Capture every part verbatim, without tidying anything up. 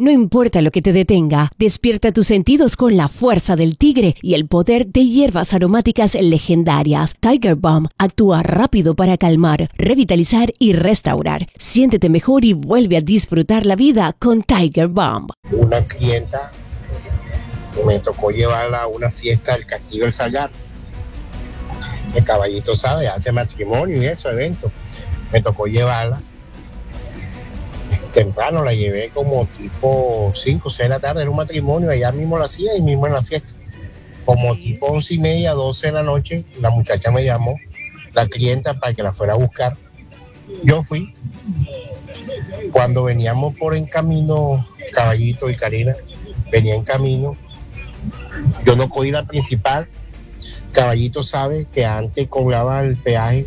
No importa lo que te detenga, despierta tus sentidos con la fuerza del tigre y el poder de hierbas aromáticas legendarias. Tiger Balm actúa rápido para calmar, revitalizar y restaurar. Siéntete mejor y vuelve a disfrutar la vida con Tiger Balm. Una clienta me tocó llevarla a una fiesta del Castillo del Salgar. El caballito sabe, hace matrimonio y eso, eventos. Me tocó llevarla. Temprano la llevé como tipo cinco o seis de la tarde, era un matrimonio, allá mismo lo hacía y mismo en la fiesta. Como tipo once y media, doce de la noche, la muchacha me llamó, la clienta, para que la fuera a buscar. Yo fui. Cuando veníamos por en camino, Caballito y Karina, venía en camino, yo no cogí la principal. Caballito sabe que antes cobraba el peaje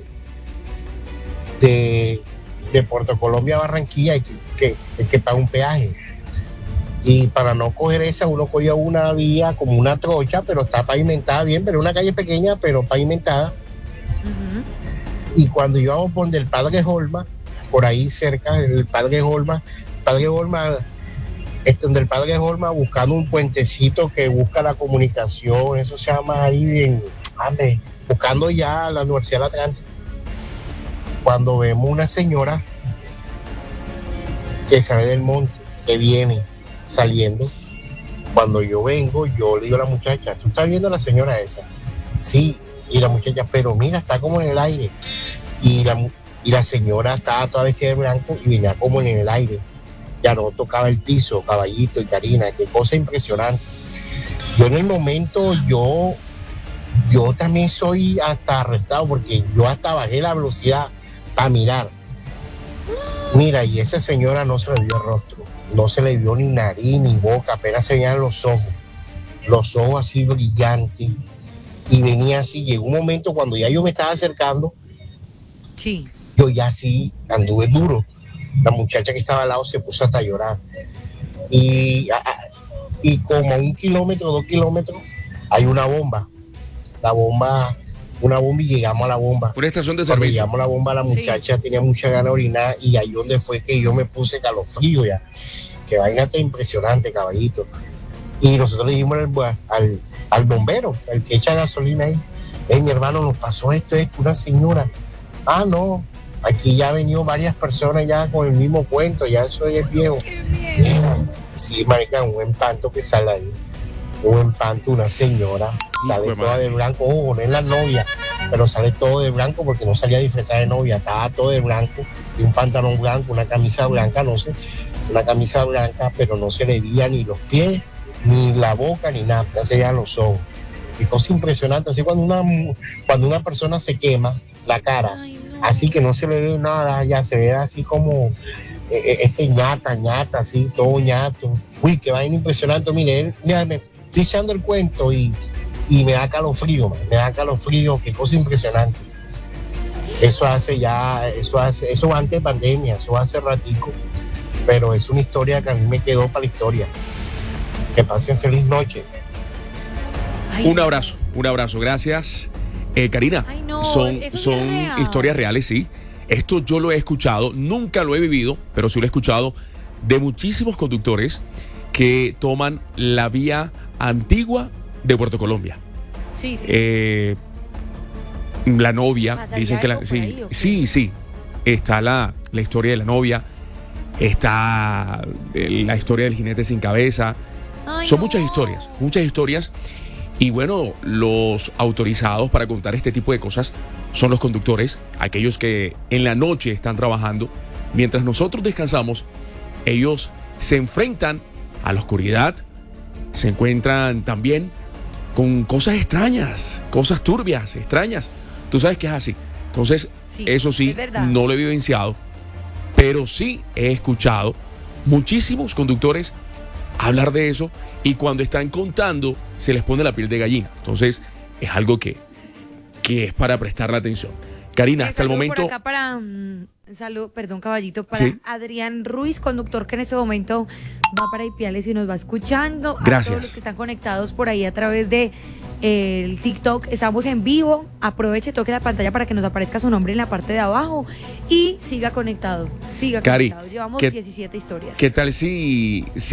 de, de Puerto Colombia a Barranquilla, y que, que, que paga un peaje. Y para no coger esa, uno cogía una vía como una trocha, pero está pavimentada bien, pero una calle pequeña, pero pavimentada. Uh-huh. Y cuando íbamos por el Padre Holma, por ahí cerca del Padre Holma, Padre Holma, este, donde el Padre Holma, buscando un puentecito que busca la comunicación, eso se llama ahí en, ande, buscando ya la Universidad del Atlántico. Cuando vemos una señora que sale del monte, que viene saliendo, cuando yo vengo, yo le digo a la muchacha, ¿tú estás viendo a la señora esa? Sí, y la muchacha, pero mira, está como en el aire. Y la, y la señora estaba toda vestida de blanco y venía como en el aire. Ya no tocaba el piso, Caballito y Karina, qué cosa impresionante. Yo en el momento, yo, yo también soy hasta arrestado, porque yo hasta bajé la velocidad para mirar. Mira, y esa señora no se le vio el rostro, no se le vio ni nariz ni boca, apenas se veían los ojos, los ojos así brillantes, y venía así. Llegó un momento cuando ya yo me estaba acercando, sí, yo ya sí anduve duro. La muchacha que estaba al lado se puso hasta a llorar. Y, y como a un kilómetro, dos kilómetros, hay una bomba. La bomba, una bomba y llegamos a la bomba. Una estación de Cuando servicio. llegamos a la bomba, la muchacha sí tenía mucha ganas de orinar, y ahí donde fue que yo me puse calofrío ya. Que vaina tan impresionante, Caballito. Y nosotros le dijimos al, al, al bombero, el que echa gasolina ahí, hey, mi hermano, nos pasó esto, esto, una señora. Ah, no, aquí ya han venido varias personas ya con el mismo cuento, ya eso ya es viejo. Mira, sí, marica, un empanto que sale ahí, un empanto, una señora, sale Hijo toda de blanco, ojo, no es la novia, pero sale todo de blanco porque no salía disfrazada de novia, estaba todo de blanco, y un pantalón blanco, una camisa blanca, no sé, una camisa blanca, pero no se le veía ni los pies, ni la boca, ni nada, ya se veían los ojos. Qué cosa impresionante, así cuando una, cuando una persona se quema la cara, ay, no, así que no se le ve nada, ya se ve así como eh, este ñata, ñata, así, todo ñato. Uy, qué vaina impresionante, mire, él, mira, me estoy echando el cuento y, y me da calofrío, man, me da calofrío, qué cosa impresionante. Eso hace ya, eso hace, eso antes de pandemia, eso hace ratico, pero es una historia que a mí me quedó para la historia. Que pasen feliz noche. Ay, un abrazo, un abrazo, gracias. Eh, Karina, Ay, no, son, eso son es real. historias reales, sí. Esto yo lo he escuchado, nunca lo he vivido, pero sí lo he escuchado de muchísimos conductores que toman la vía antigua de Puerto Colombia. Sí, sí. Eh, la novia, Más dicen allá que de la, por sí, ahí, ¿o qué? sí, sí. Está la, la historia de la novia, está la historia del jinete sin cabeza. Ay, Son no. muchas historias, muchas historias. Y bueno, los autorizados para contar este tipo de cosas son los conductores, aquellos que en la noche están trabajando. Mientras nosotros descansamos, ellos se enfrentan a la oscuridad, se encuentran también con cosas extrañas, cosas turbias, extrañas. Tú sabes que es así. Entonces, Sí, eso sí, es verdad. no lo he vivenciado, pero sí he escuchado muchísimos conductores hablar de eso, y cuando están contando se les pone la piel de gallina. Entonces es algo que, que es para prestarle atención. Karina, Eh, hasta el saludo momento... por acá para, um, salud, perdón, caballito, para Sí. Adrián Ruiz, conductor que en este momento va para Ipiales y nos va escuchando. Gracias. A todos los que están conectados por ahí a través de eh, el TikTok, estamos en vivo. Aproveche, toque la pantalla para que nos aparezca su nombre en la parte de abajo y siga conectado, siga Cari, conectado. Llevamos ¿qué- diecisiete historias. ¿Qué tal si... si